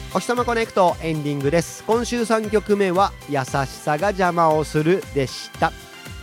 お日様コネクトエンディングです。今週3曲目は優しさが邪魔をするでした。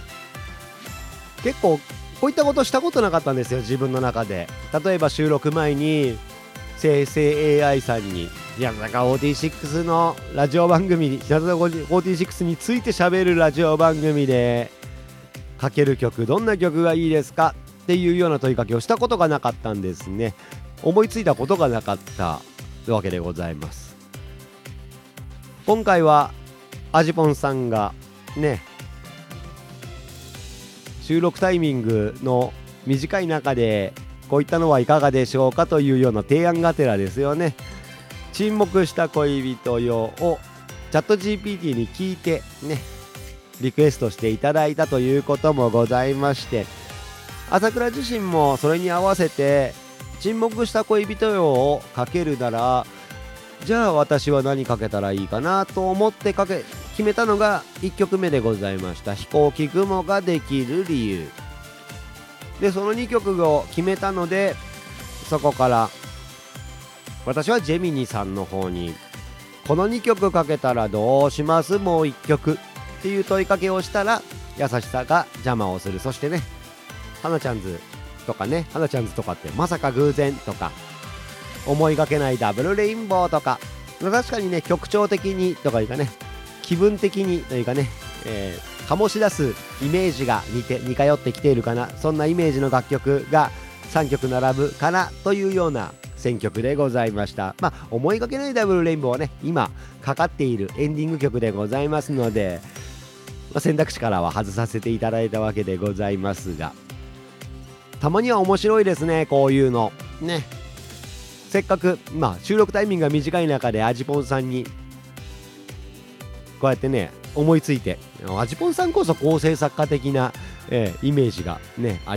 結構こういったことしたことなかったんですよ、自分の中で。例えば収録前に生成 AI さんに日向坂46のラジオ番組、日向坂46について喋るラジオ番組でかける曲、どんな曲がいいですかっていうような問いかけをしたことがなかったんですね。思いついたことがなかったわけでございます。今回はアジポンさんがね、収録タイミングの短い中でこういったのはいかがでしょうかというような提案がてらですよね。沈黙した恋人よをチャット GPT に聞いてね、リクエストしていただいたということもございまして、朝倉自身もそれに合わせて沈黙した恋人よをかけるなら、じゃあ私は何かけたらいいかなと思って決めたのが1曲目でございました。飛行機雲ができる理由で、その2曲を決めたので、そこから私はジェミニさんの方にこの2曲かけたらどうします、もう1曲っていう問いかけをしたら、優しさが邪魔をする。そしてね、花ちゃんズとかね、花ちゃんズとかってまさか偶然とか、思いがけないダブルレインボーとか、確かにね、曲調的にとかいうかね、気分的にというかね、醸し出すイメージが似通ってきているかな、そんなイメージの楽曲が3曲並ぶかなというような選曲でございました。思いがけないダブルレインボーはね、今かかっているエンディング曲でございますので、選択肢からは外させていただいたわけでございますが、たまには面白いですね、こういうのね。せっかく収録タイミングが短い中でアジポンさんにこうやってね思いついて、アジポンさんこそ構成作家的な、イメージがねあ